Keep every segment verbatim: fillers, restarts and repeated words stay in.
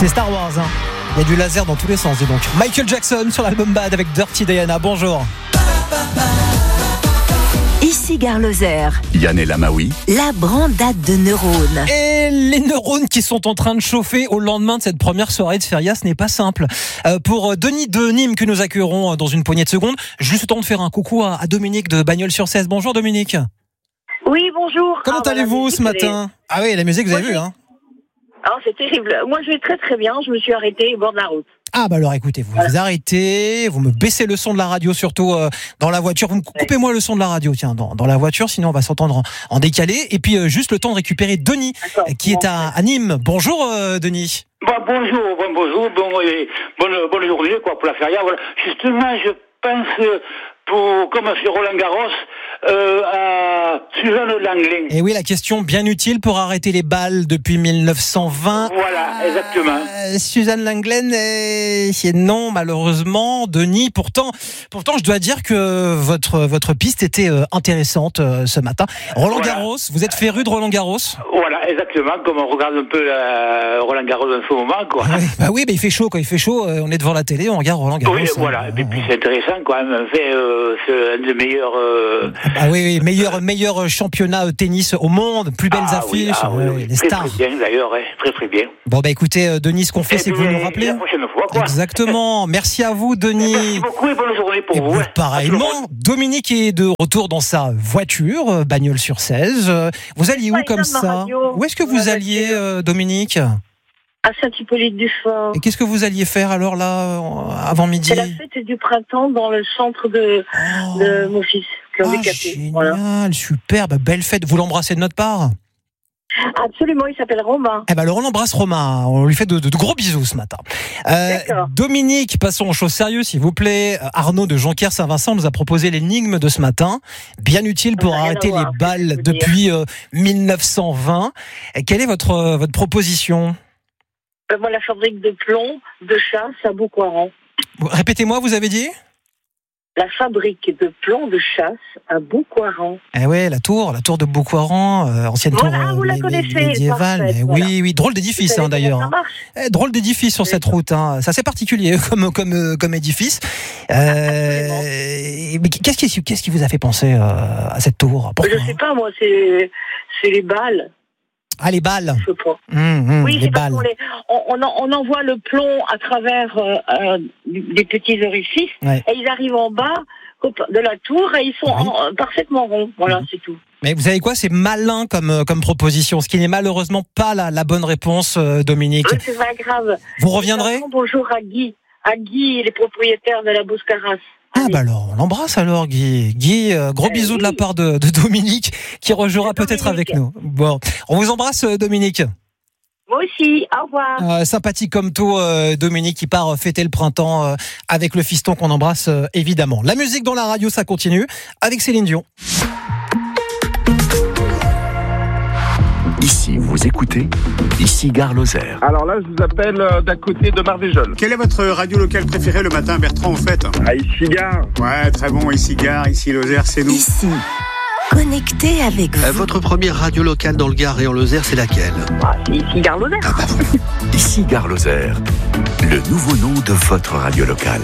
C'est Star Wars, hein. Il y a du laser dans tous les sens, dis donc. Michael Jackson sur l'album Bad avec Dirty Diana. Bonjour. Ici Gare Lozère. Yann El Amaoui. La brandade de neurones. Et les neurones qui sont en train de chauffer au lendemain de cette première soirée de Feria, ce n'est pas simple. Euh, pour Denis de Nîmes que nous accueillerons dans une poignée de secondes, juste le temps de faire un coucou à, à Dominique de Bagnols-sur-Cèze. Bonjour Dominique. Oui, bonjour. Comment ah, allez-vous bah, ce matin est... Ah oui, la musique, vous avez vu, hein. Ah, c'est terrible. Moi, je vais très très bien. Je me suis arrêtée au bord de la route. Ah bah alors écoutez, vous voilà. vous arrêtez, vous me baissez le son de la radio, surtout euh, dans la voiture. Vous me coupez-moi le son de la radio, tiens, dans, dans la voiture, sinon on va s'entendre en, en décalé. Et puis euh, juste le temps de récupérer Denis, D'accord. qui bon, est à, à Nîmes. Bonjour euh, Denis. Bon, bonjour, bon, bonjour, bon, et bonne, bonne journée quoi pour la feria. Voilà. Justement, je pense pour comme sur Roland Garros euh, à Suzanne Lenglen. Et oui, la question bien utile pour arrêter les balles depuis mille neuf cent vingt. Voilà, exactement. Euh, Suzanne Lenglen, c'est non malheureusement. Denis, pourtant, pourtant, je dois dire que votre votre piste était euh, intéressante euh, ce matin. Roland voilà. Garros, vous êtes féru de Roland Garros? Voilà, exactement, comme on regarde un peu la Roland Garros en ce moment, quoi. Ah oui, bah oui, mais il fait chaud, quand il fait chaud, euh, on est devant la télé, on regarde Roland Garros. Oui, hein. Voilà, et puis c'est intéressant quand même. Fait, euh, c'est un des meilleurs. Euh... Ah oui, oui, meilleur meilleur championnat tennis au monde, plus belles ah, affiches, oui, ah, oui, oui. les très, stars. Très bien d'ailleurs, hein, très très bien. Bon bah écoutez, Denis, ce qu'on fait, et c'est que vous nous rappelez. La prochaine fois, quoi. Exactement. Merci à vous, Denis. Merci beaucoup et bonne journée pour et vous. vous hein. Pareillement, Dominique est de retour dans sa voiture, Bagnols-sur-Cèze. Vous alliez où ouais, comme ça? Où est-ce que vous ouais, alliez, euh, Dominique? À Saint-Hippolyte-du-Fort. Et qu'est-ce que vous alliez faire alors là, avant midi? C'est la fête du printemps dans le centre de, oh. de mon fils, qui est handicapé. Ah, génial, voilà. Superbe, belle fête. Vous l'embrassez de notre part? Absolument, il s'appelle Romain. Eh ben alors on embrasse Romain, on lui fait de, de, de gros bisous ce matin. Euh, Dominique, passons aux choses sérieuses s'il vous plaît. Arnaud de Jonquière-Saint-Vincent nous a proposé l'énigme de ce matin, bien utile pour arrêter les balles depuis euh, mille neuf cent vingt. Et quelle est votre, euh, votre proposition? euh, Moi, la fabrique de plomb de chasse à Beaucoiran. Répétez-moi, vous avez dit? La fabrique de plomb de chasse à Beaucoiran. Eh ouais, la tour, la tour de Beaucoiran, euh, ancienne voilà, tour ah, vous euh, la mé- connaissez, médiévale. parfait, Mais voilà. Oui, oui, drôle d'édifice hein, d'ailleurs. Hein. Eh, drôle d'édifice sur oui. cette route. Hein. C'est assez particulier comme comme comme édifice. Euh, mais qu'est-ce qui qu'est-ce qui vous a fait penser euh, à cette tour? Pourquoi? Je sais pas, moi, c'est c'est les balles. Ah, les balles. Je crois. Mmh, mmh, oui, les c'est balles. parce qu'on les, on, on, on envoie le plomb à travers euh, euh, des petits orifices ouais. et ils arrivent en bas de la tour et ils sont oui. en, parfaitement ronds. Voilà, mmh. c'est tout. Mais vous savez quoi, c'est malin comme comme proposition, ce qui n'est malheureusement pas la, la bonne réponse, euh, Dominique. Oui, c'est pas grave. Vous reviendrez? Bonjour à Guy, à Guy, les propriétaires de la Boscaras. Ah bah alors, on l'embrasse alors Guy. Guy, euh, gros euh, bisous oui. de la part de, de Dominique qui rejouera peut-être avec nous. Bon, on vous embrasse Dominique. Moi aussi, au revoir. Euh, sympathique comme tout, euh, Dominique qui part fêter le printemps euh, avec le fiston qu'on embrasse euh, évidemment. La musique dans la radio, ça continue avec Céline Dion. Ici, vous écoutez, ici Gare Lozère. Alors là, je vous appelle euh, d'à côté de Marvejols. Quelle est votre radio locale préférée le matin, Bertrand, en fait? Ah, ici Gare. Ouais, très bon, ici Gare, ici Lozère, c'est nous. Ici, connecté avec vous. Euh, votre première radio locale dans le Gard et en Lozère, c'est laquelle? Ah, c'est ici Gare Lozère. Ah bah voilà. Ici Gare Lozère, le nouveau nom de votre radio locale.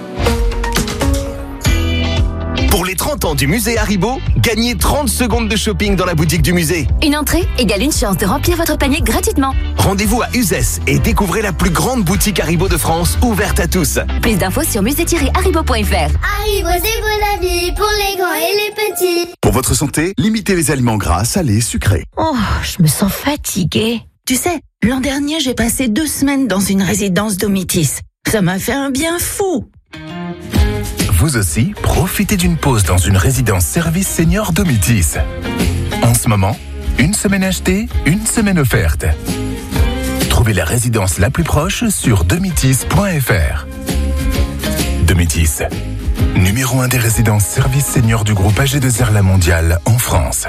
Pour les trente ans du musée Haribo, gagnez trente secondes de shopping dans la boutique du musée. Une entrée égale une chance de remplir votre panier gratuitement. Rendez-vous à Uzès et découvrez la plus grande boutique Haribo de France, ouverte à tous. Plus d'infos sur musée tiret haribo point f r. Haribo, c'est pour la vie, pour les grands et les petits. Pour votre santé, limitez les aliments gras, salés, sucrés. Oh, je me sens fatiguée. Tu sais, l'an dernier, j'ai passé deux semaines dans une résidence Domitis. Ça m'a fait un bien fou. Vous aussi, profitez d'une pause dans une résidence service senior Domitis. En ce moment, une semaine achetée, une semaine offerte. Trouvez la résidence la plus proche sur domitis point f r. Domitis, numéro un des résidences service senior du groupe A G deux R La Mondiale en France.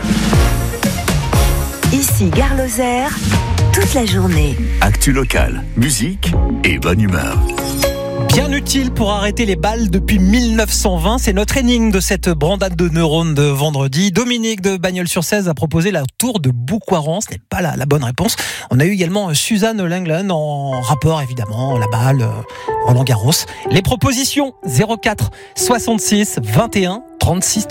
Ici Gare Lozère, toute la journée. Actu locale, musique et bonne humeur. Bien utile pour arrêter les balles depuis mille neuf cent vingt. C'est notre énigme de cette brandade de neurones de vendredi. Dominique de Bagnols-sur-Cèze a proposé la tour de Boucoiran. Ce n'est pas la, la bonne réponse. On a eu également Suzanne Lenglen en rapport, évidemment, la balle, Roland Garros. Les propositions zéro quatre soixante-six vingt et un trente-six